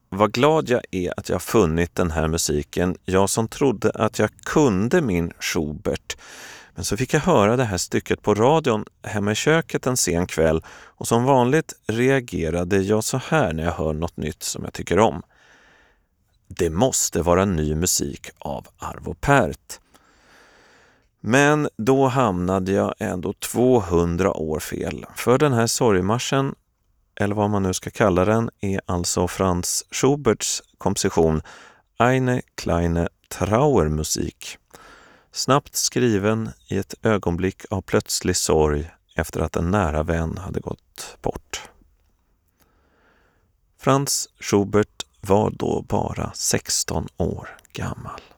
Vad glad jag är att jag funnit den här musiken. Jag som trodde att jag kunde min Schubert. Men så fick jag höra det här stycket på radion hemma i köket en sen kväll och som vanligt reagerade jag så här när jag hör något nytt som jag tycker om. Det måste vara ny musik av Arvo Pärt. Men då hamnade jag ändå 200 år fel. För den här sorgmarschen, eller vad man nu ska kalla den, är alltså Franz Schuberts komposition Eine kleine Trauermusik. Snabbt skriven i ett ögonblick av plötslig sorg efter att en nära vän hade gått bort. Franz Schubert var då bara 16 år gammal.